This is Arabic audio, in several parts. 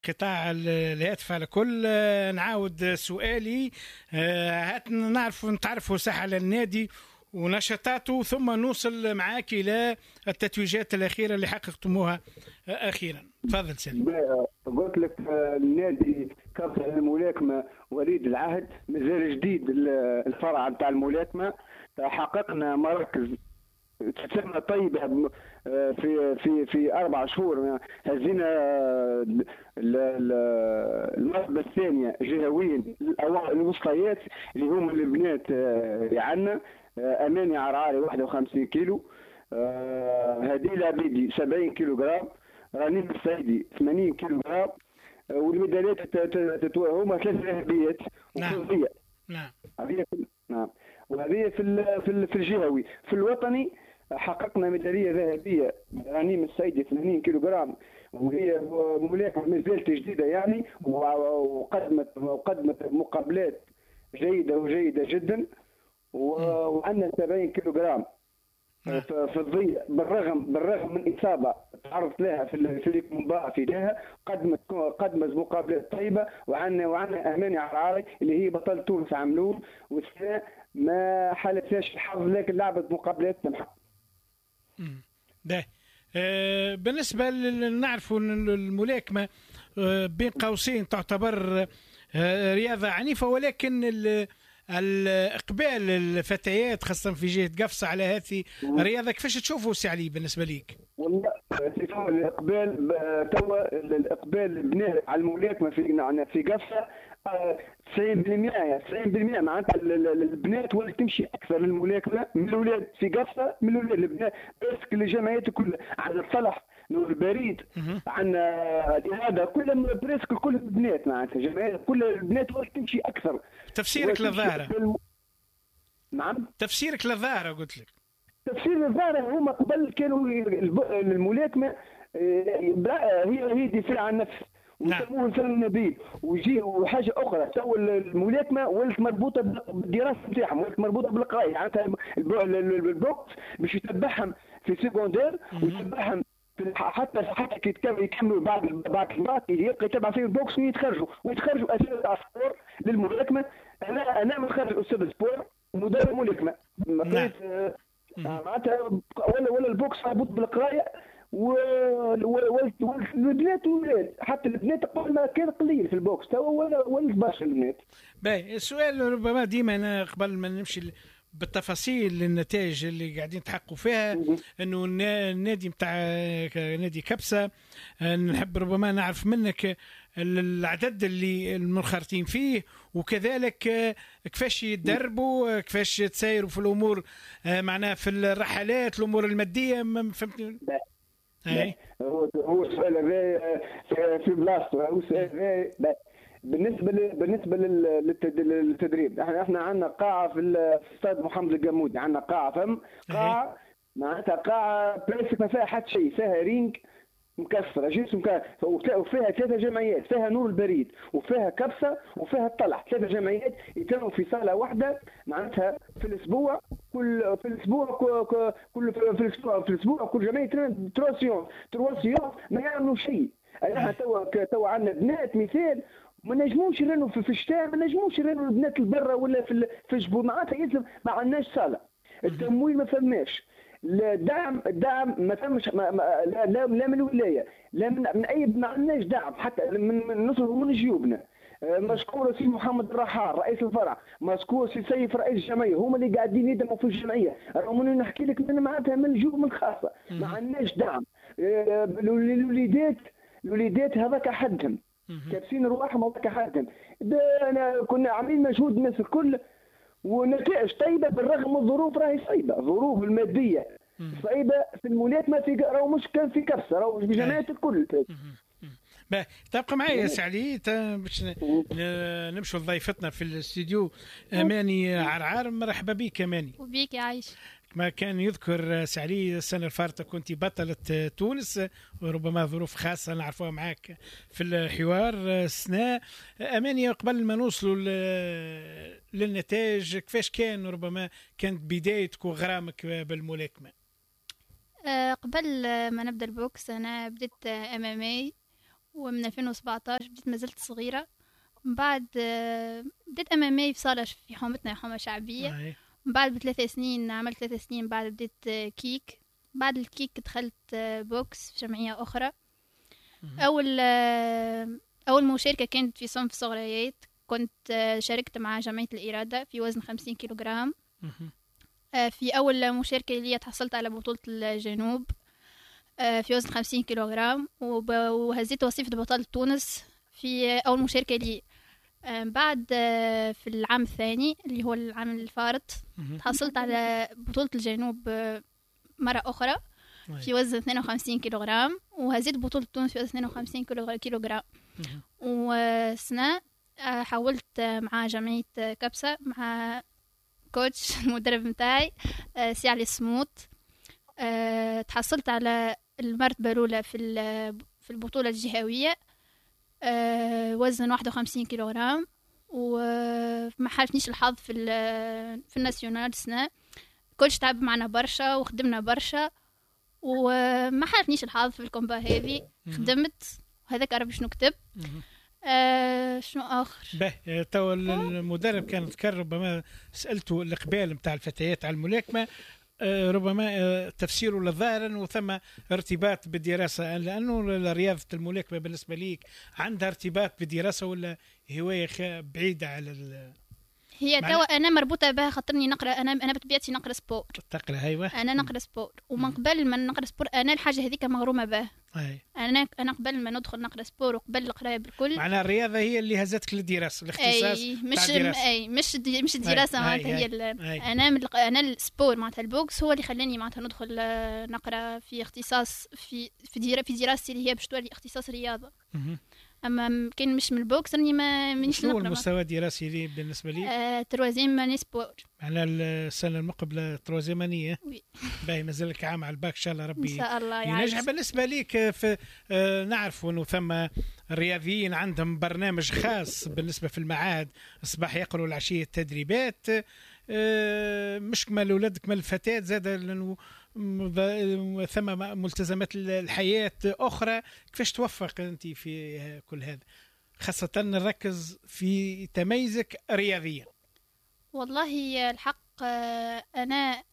قطاع الهاتف على كل. نعاود سؤالي. هات نتعرفوا ساحة على النادي ونشاطاته، ثم نوصل معاك إلى التتويجات الأخيرة اللي حققتموها أخيرا. تفضل سليم. قلت لك النادي كفر الملاكمة وليد العهد، مازال جديد الفرع نتاع الملاكمة. حققنا مراكز تسمى طيبة في 4 شهور. هزينا المرتبة الثانية جهويا الوسطيات اللي هم البنات عندنا. أماني عرعاري 51 كيلو، هديل عبيدي 70 كيلو جرام، رنيم السيدي 80 كيلو جرام. والميداليات هما 3 ذهبيات وفضية. نعم. نعم. وهذه في الجهوي. في الوطني حققنا ميداليه ذهبيه رنيم السيدي 80 كيلو جرام، وهي ملاكمه مازالت جديده يعني، وقدمت مقابلات جيده جدا. وعندنا 70 كيلو جرام في الضية، بالرغم من اصابه تعرضت لها في المباراه في جهه، قدمت مقابلات طيبه. وعندنا اماني عرعاري اللي هي بطل تونس عملول، والسنه ما حالتهاش الحظ لكن لعبت مقابلات سمحه. ده بالنسبه نعرفوا ان الملاكمه بين قوسين تعتبر رياضه عنيفه، ولكن الإقبال الفتيات خاصة في جهة قفصة على هذه الرياضة كيفاش تشوفوا سي علي بالنسبة ليك؟ والله الإقبال البنات على الملاكمة في قفصة 90% معناتها البنات ولات تمشي أكثر للملاكمة من الأولاد في قفصة من الأولاد. البنات بس الجمعيات كلها عندنا الصلح نور البريد، عندنا هذا كلهم بريسك كل البنات معناتها جمعيات كل البنات ولات تمشي أكثر. تفسيرك للظاهرة؟ نعم تفسيرك للظاهرة قلت لك. تفسير الظاهرة هما قبل كانوا الملاكمة هي دفاع عن النفس ويسموه الفن النبيل. ويجي وحاجة أخرى تو الملاكمة ولت مربوطة بالدراسة نتاعهم، ولت مربوطة بالقراية. معناتها البوكس باش يتبعهم في سيكوندير ويتبعهم حتى كي يكملوا بعد الباك يبقى يتبع فيه البوكس ويتخرجوا أساتذة السبور للملاكمة. أنا متخرج أستاذ سبور ومدرب ملاكمة. معناتها ولا البوكس مربوط بالقرايه والبنات والولاد. حتى البنات قبل ما كان قليل في البوكس توا ولا برشا البنات. باهي السؤال ربما ديما أنا قبل ما نمشي بالتفاصيل النتائج اللي قاعدين تحققوا فيها، انه النادي نتاع نادي كبسة نحب ربما نعرف منك العدد اللي المنخرطين فيه، وكذلك كيفاش يتدربوا، كيفاش تسايروا في الامور معناها في الرحلات الامور الماديه. فهمتني؟ هو السؤال هذا في بلاصته. هو السؤال بالنسبه للتدريب. احنا عندنا قاعه في الاستاد محمد الجمودي، عندنا قاعه قاعه معناتها قاعه بريسك ما فيها حتى شيء، فيها رينج مكسره جسم وفيها 3 جمعيات، فيها نور البريد وفيها كبسه وفيها الطلع. 3 جمعيات يتموا في صاله واحده معناتها في الاسبوع. في الاسبوع كل جمعيه 3 سيون ما يعملوا شيء. احنا تو عندنا بنات مثال ما نجموش يرنوا في الشتاء، ما نجموش يرنوا البنات البرة ولا في الجبور. معناتها يلزم ما عندناش صاله، التمويل ما فماش، الدعم ما فمش، لا من الولايه لا من اي، ما عندناش دعم حتى من نصر من جيوبنا. مشكور سي محمد الرحال رئيس الفرع، مشكور سي سيف رئيس الجمعيه، هما اللي قاعدين يدعموا في الجمعيه. رغم اني نحكي لك من معناتها من الجيوب من خاصه ما عندناش دعم. الوليدات هذاك حدهم كابسين رواحهم هذاك حدهم. انا كنا عاملين مجهود الناس الكل ونتائج طيبه بالرغم من الظروف راهي صعيبه، الظروف الماديه صعيبه في الملاكمه. راهو مش كان في كبسه، راهو بجماعات الكل. تبقى معي يا سعلي باش نمشوا لضيفتنا في الاستديو اماني عرعار. مرحبا بك اماني. وبيك يا عايش. ما كان يذكر سعلي السنة الفارطة كنت بطلة تونس، وربما ظروف خاصة نعرفوها معك في الحوار السنة. أماني قبل ما نوصلوا للنتائج كيفاش كان ربما كانت بدايتك وغرامك بالملاكمة؟ قبل ما نبدأ البوكس أنا بديت MMA، ومن 2017 بديت مازلت صغيرة. من بعد بديت MMA في صالة في حومتنا، حومة شعبية. من بعد ب3 سنين عملت 3 سنين، بعد بديت كيك. بعد الكيك دخلت بوكس في جمعية أخرى. أول مشاركة كانت في صنف صغريات، كنت شاركت مع جمعية الإرادة في وزن 50 كيلوغرام. في أول مشاركة لي تحصلت على بطولة الجنوب في وزن 50 كيلوغرام، وهزيت وصيفة بطلة تونس في أول مشاركة لي. بعد في العام الثاني اللي هو العام الفارط تحصلت على بطولة الجنوب مرة أخرى في وزن 52 كيلوغرام، وهزيت بطولة تونس في وزن 52 كيلوغرام. وسنة حاولت مع جمعية كبسة مع كوتش المدرب متاعي سي علي السموت. تحصلت على المرتبة الأولى في البطولة الجهوية وزن 51 كيلوغرام. وما حالفنيش الحظ في الناسيونال سنة. كوتش تعب معنا برشا وخدمنا برشا، وما حالفنيش الحظ في الكومبا هذه. خدمت وهذاك ربي شنو كتب. شنو اخر به تو المدرب كان ذكر، ربما سالته القبال نتاع الفتيات على الملاكمه، ربما تفسيره للظاهر وثم ارتباط بالدراسه، لانه رياضه الملاكمه بالنسبه ليك عندها ارتباط بالدراسه ولا هوايه بعيده على هي توا انا مربوطه بها، خاطرني نقرا. انا بطبيعتي نقرا سبور. تقرا؟ ايوه انا نقرا سبور، ومن قبل ما نقرا سبور انا الحاجه هذيك مغرومه بها. انا قبل ما ندخل نقرا سبور وقبل القرايه بالكل، معناها الرياضه هي اللي هزتك للدراسه، الاختصاص مش الدراسه معناتها هي انا السبور معناتها البوكس هو اللي خلاني معناتها ندخل نقرا في اختصاص في دراستي اللي هي باش تولي اختصاص رياضه. اما كان مش من البوكس راني ما منيش نقرا. شنو المستوى الدراسي اللي بالنسبه لي؟ تروازيم ماني سبور. على السنه المقبله تروازيم مانيه. باهي مازالك عام على الباك ان شاء الله ربي ان شاء الله ينجح. بالنسبه ليك في نعرف انه ثم الرياضيين عندهم برنامج خاص بالنسبه في المعاهد، الصباح يقروا العشيه التدريبات، مش كمال اولادك كمال الفتاه زاد، لانه ثم ملتزمات الحياة أخرى. كيفاش توفق أنت في كل هذا، خاصة نركز في تميزك رياضيا؟ والله الحق أنا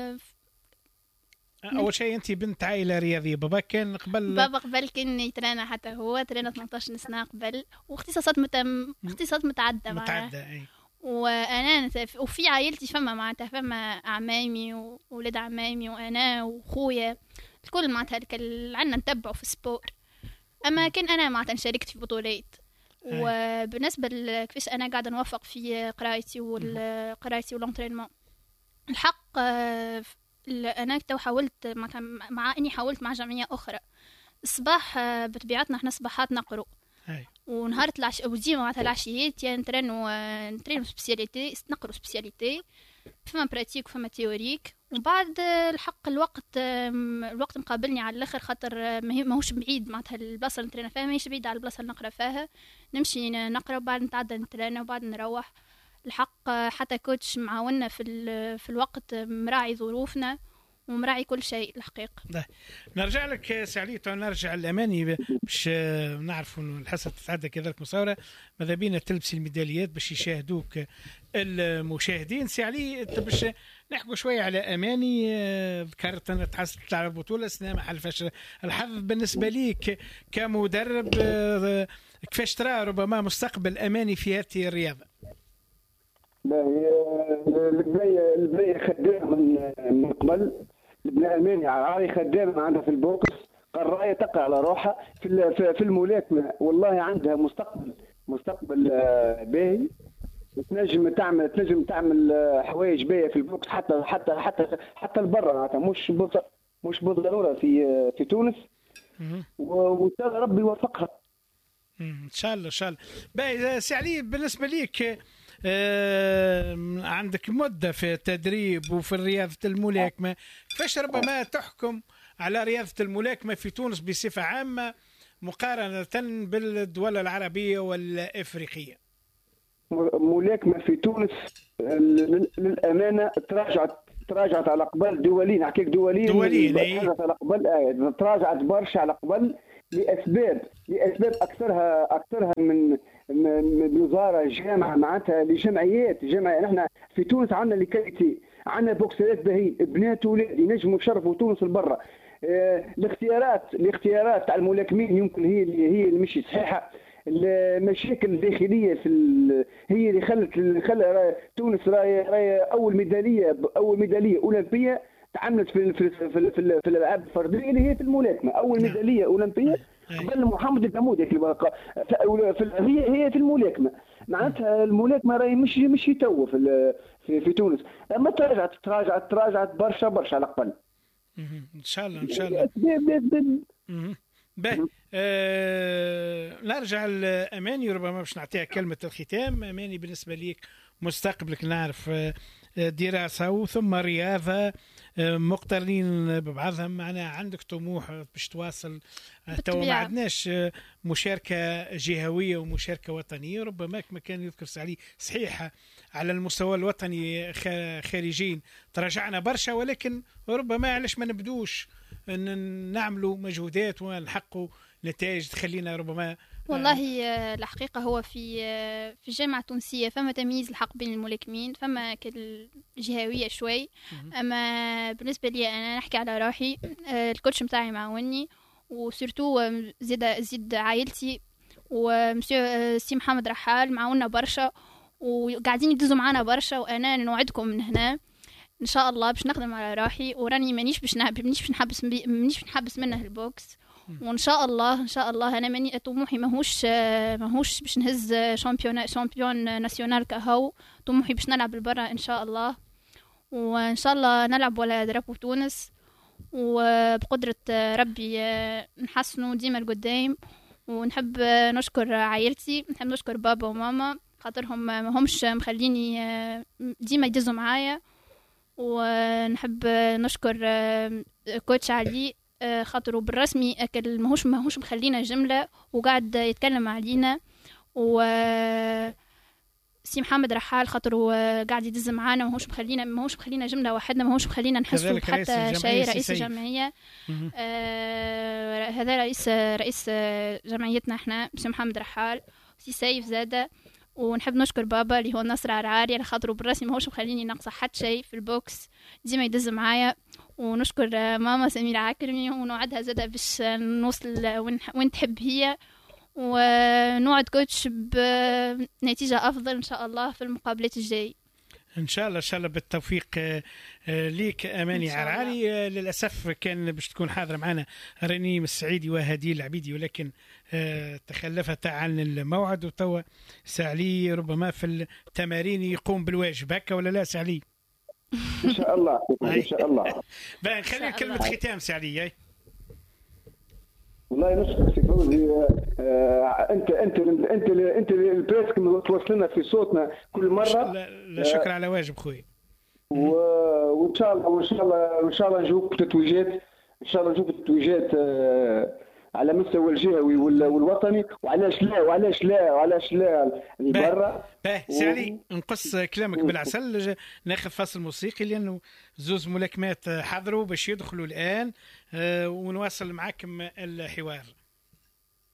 أول شيء أنت بنت عائلة رياضية. بابا كان قبل كان يترانا، حتى هو ترانا 18 سنة قبل، واختصاصات متعددة. وانا وفي عائلتي فما اعمامي وولاد عمامي وانا وخويا الكل معناتها عندنا نتبعوا في السبور. اما كان انا معناتها شاركت في بطولات. وبالنسبه كيفاش انا قاعده نوفق في قرايتي والانترينمون، الحق انا تو حاولت مع اني حاولت مع جمعيه اخرى. الصباح بطبيعتنا احنا صباحات نقروا، ونهار وديما معناتها العشيات يعني نترينو سبيسياليتي، نقرو سبيسياليتي، فما براتيك وفما تيوريك. وبعد الحق الوقت مقابلني على الاخر، خاطر ماهوش بعيد معناتها البلاصه اللي نترينا فيها ماهيش بعيد على البلاصه اللي نقرا فيها. نمشي نقرا وبعد نتعدى نترينا وبعد نروح. الحق حتى كوتش معاونا في الوقت، مراعي ظروفنا ومراعي كل شيء الحقيقة. نرجع لك سعليت ونرجع الأماني باش نعرف أنه الحصة تتعدى كذلك مصورة، ماذا بينا تلبسي الميداليات باش يشاهدوك المشاهدين. سعلي باش نحكوا شوية على أماني. ذكرت أن تحصلت على بطولة سنة ما حلفش الحظ. بالنسبة ليك كمدرب كيفاش ترى ربما مستقبل أماني في هذه الرياضة؟ البنية خدامة من قبل. البنية أماني عاري خدامة عندها في البوكس، قراية تقع على روحها في الملاكمة. والله عندها مستقبل باهي. تنجم تعمل حوايج باهية في البوكس حتى البرة معناتها، مش بالضرورة في تونس. وإن شاء الله ربي يوفقها إن شاء الله. باهي سعلي، بالنسبة ليك عندك مدة في التدريب وفي رياضة الملاكمة، كيفاش ربما تحكم على رياضة الملاكمة في تونس بصفة عامة مقارنة بالدول العربية والأفريقية؟ ملاكمة في تونس للأمانة تراجعت على قبل دولين. نحكيك دولين تراجعت على قبل، تراجعت برشا على قبل. لاسباب اكثرها من وزاره جامعه معناتها لجمعيات. نحن في تونس عندنا لكاليتي، عندنا بوكسات باهين، بنات وولاد ينجموا يشرفوا تونس لبرا. الاختيارات تاع الملاكمين يمكن هي اللي مش صحيحه. المشاكل الداخليه هي اللي خلت تونس راهي اول ميداليه اولمبيه تعملت في الالعاب الفرديه اللي هي في الملاكمه. اول ميداليه اولمبيه قبل محمد الجمود هي في الملاكمه. معناتها الملاكمه راهي مش تو في تونس، اما تراجعت برشا على قبل. ان شاء الله باهي. نرجع لأماني، ربما باش نعطيها كلمة الختام. أماني، بالنسبة ليك مستقبلك نعرف دراسة وثم رياضة مقترنين ببعضهم، معناها عندك طموح باش تواصل. تو ما عندناش مشاركة جهوية ومشاركة وطنية، ربما كما كان يذكر سعلي صحيحة على المستوى الوطني خارجين تراجعنا برشا، ولكن ربما علاش ما نبدوش نعملوا مجهودات ونحققوا نتائج تخلينا ربما. والله الحقيقة هو في الجامعة التونسية فما تمييز الحق بين الملاكمين، فما جهوية شوي. أما بالنسبة لي أنا نحكي على روحي، الكوتش متاعي معاوني، وسورتو زيد عائلتي ومسيو سي محمد رحال معاونا برشا وقاعدين يدزوا معانا برشا. وأنا نوعدكم من هنا ان شاء الله باش نخدم على روحي، وراني مانيش باش نحبس منه البوكس. وان شاء الله انا ماني طموحي ماهوش باش نهز شامبيون ناسيونال كهو. طموحي باش نلعب البرا ان شاء الله، وان شاء الله نلعب ولا درابو تونس، وبقدرة ربي نحسنوا ديما القدام. ونحب نشكر عائلتي، نحب نشكر بابا وماما خاطرهم ما همش مخليني ديما يدزوا معايا. ونحب نشكر كوتش علي خاطره بالرسمي اكل ماهوش مخلينا جمله وقاعد يتكلم علينا. و سي محمد رحال خاطره قاعد يدز معانا ماهوش مخلينا جمله واحده، ماهوش مخلينا نحسوا حتى شيء. رئيس الجمعيه هذا رئيس جمعيتنا احنا سي محمد رحال، سي سيف زاده. ونحب نشكر بابا اللي هو نصر عرعاري على خاطره بالرسمي ماهوش مخليني ناقصه حتى شيء في البوكس، ديما يدز معايا. ونشكر ماما سميرة عكرمي، ونوعدها زاده باش نوصل وين تحب هي، ونوعد كوتش بنتيجه افضل ان شاء الله في المقابلات الجايه. ان شاء الله بالتوفيق ليك اماني عرعاري. للاسف كان باش تكون حاضره معنا رنيم السعيدي وهديل العبيدي، ولكن تخلفت عن الموعد. وتوا سعلي ربما في التمارين يقوم بالواجب، هكا ولا لا سعلي؟ ان شاء الله ان شاء الله. خلينا كلمه ختام سعلي. والله نشكر سي فوزي، انت البريسك توصلنا في صوتنا كل مره. لا شكر على واجب خويا. وان شاء الله نشوف تتويجات على مستوى الجهوي والوطني، وعلاش لا برا. سعلي نقص كلامك بالعسل، ناخذ فاصل موسيقي لانه زوز ملاكمات حضروا باش يدخلوا الان، ونواصل معكم الحوار.